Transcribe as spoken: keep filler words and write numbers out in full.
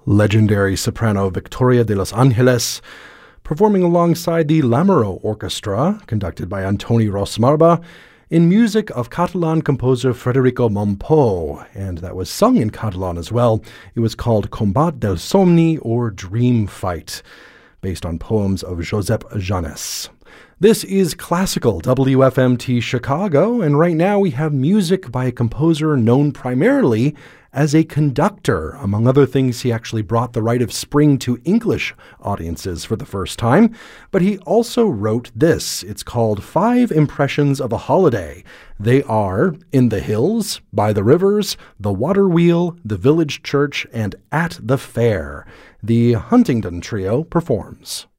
legendary soprano Victoria de los Angeles, performing alongside the Lamoureux Orchestra, conducted by Antoni Ros-Marba, in music of Catalan composer Federico Mompou, and that was sung in Catalan as well. It was called Combat del Somni, or Dream Fight, based on poems of Josep Janes. This is Classical W F M T Chicago, and right now we have music by a composer known primarily as a conductor. Among other things, he actually brought The Rite of Spring to English audiences for the first time, but he also wrote this. It's called Five Impressions of a Holiday. They are In the Hills, By the Rivers, The Water Wheel, The Village Church, and At the Fair. The Huntingdon Trio performs.